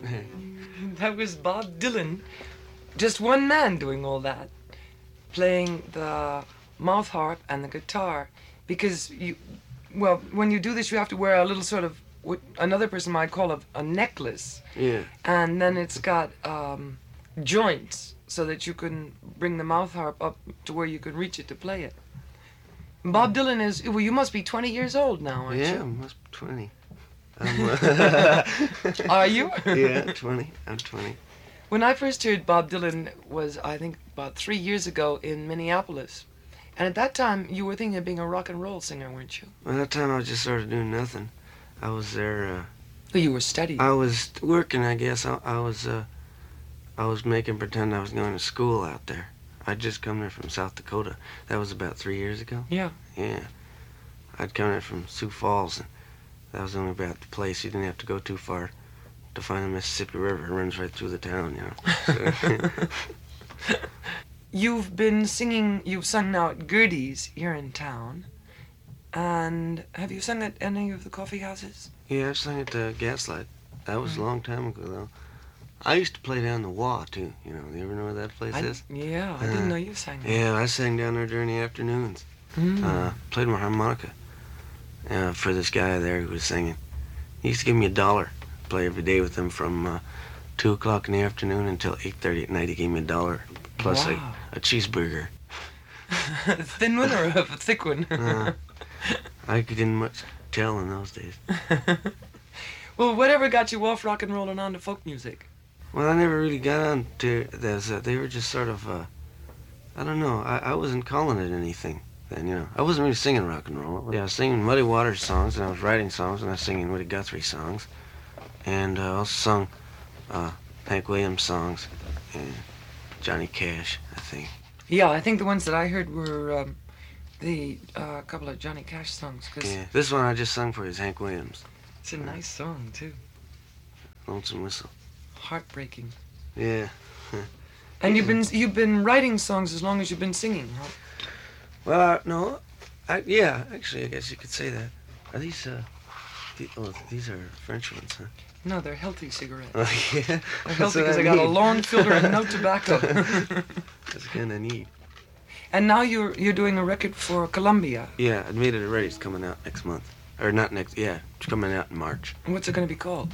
That was Bob Dylan. Just one man doing all that. Playing the mouth harp and the guitar. Because when you do this, you have to wear a little sort of, what another person might call a necklace. Yeah. And then it's got joints so that you can bring the mouth harp up to where you can reach it to play it. Bob Dylan is, well, you must be 20 years old now, aren't you? Yeah, I must be 20. Are you? Yeah, 20. I'm 20. When I first heard Bob Dylan was, I think, about 3 years ago in Minneapolis. And at that time, you were thinking of being a rock and roll singer, weren't you? Well, that time I was just sort of doing nothing. I was there, Well, you were studying. I was working, I guess. I was making pretend I was going to school out there. I'd just come there from South Dakota. That was about 3 years ago. Yeah. Yeah. I'd come there from Sioux Falls, and that was only about the place. You didn't have to go too far to find the Mississippi River. It runs right through the town, you know. So. You've sung now at Gertie's here in town. And have you sung at any of the coffee houses? Yeah, I've sung at Gaslight. That was a long time ago, though. I used to play down the Wah, too. You know, you ever know where that place is? Yeah, I didn't know you sang there. Yeah, I sang down there during the afternoons. Played my harmonica for this guy there who was singing. He used to give me $1. Play every day with him from 2 o'clock in the afternoon until 8:30 at night. He gave me $1 plus a cheeseburger. A thin one or a thick one? I didn't much tell in those days. Well, whatever got you off rock and roll and on to folk music? Well, I never really got on to those. They were just sort of, I don't know. I wasn't calling it anything then, you know. I wasn't really singing rock and roll. Yeah, I was singing Muddy Waters songs, and I was writing songs, and I was singing Woody Guthrie songs. And I also sung Hank Williams songs and Johnny Cash, I think. Yeah, I think the ones that I heard were the couple of Johnny Cash songs. Yeah, this one I just sung for is Hank Williams. It's a nice song, too. Lonesome Whistle. Heartbreaking. Yeah. And you've been writing songs as long as you've been singing, huh? Well, no. Yeah, actually, I guess you could say that. Are these, these are French ones, huh? No, they're healthy cigarettes. Oh, yeah? They're healthy because they got a long filter and no tobacco. That's kind of neat. And now you're doing a record for Columbia. Yeah, I made it already. It's coming out next month. Or not next, yeah. It's coming out in March. And what's it going to be called?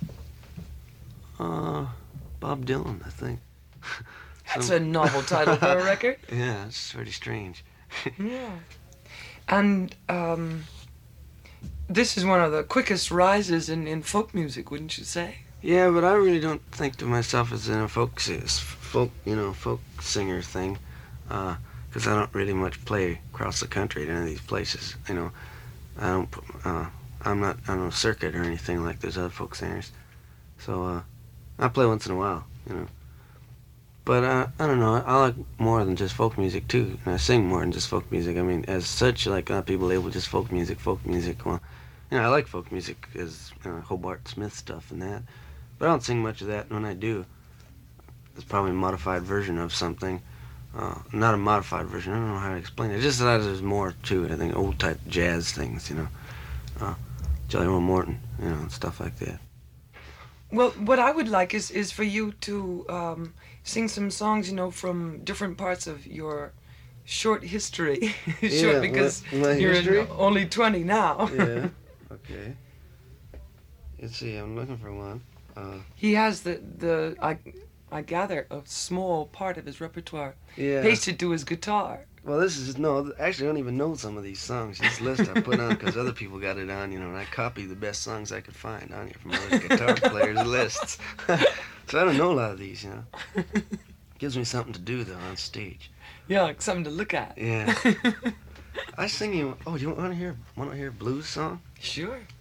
Bob Dylan, I think. That's a novel title for a record. Yeah, it's pretty strange. Yeah. And this is one of the quickest rises in folk music, wouldn't you say? Yeah, but I really don't think to myself as in a folk singer thing, because I don't really much play across the country at any of these places. You know, I'm not on a circuit or anything like those other folk singers. So I play once in a while, you know. But I don't know. I like more than just folk music too, and I sing more than just folk music. I mean, as such, like people label just folk music. Well, you know, I like folk music as Hobart Smith stuff and that, but I don't sing much of that. And when I do, it's probably a modified version of something. Not a modified version. I don't know how to explain it. It's just that there's more to it. I think old type jazz things, you know, Jelly Roll Morton, you know, and stuff like that. Well, what I would like is for you to sing some songs, you know, from different parts of your short history. Short because my you're history? only 20 now. Yeah. Okay. Let's see. I'm looking for one. He has I gather a small part of his repertoire Yeah. pasted to his guitar. Well, actually, I don't even know some of these songs. This list I put on because other people got it on, you know, and I copied the best songs I could find on here from other guitar players' lists. So I don't know a lot of these, you know. Gives me something to do, though, on stage. Yeah, something to look at. Yeah. I sing you, do you want to hear a blues song? Sure.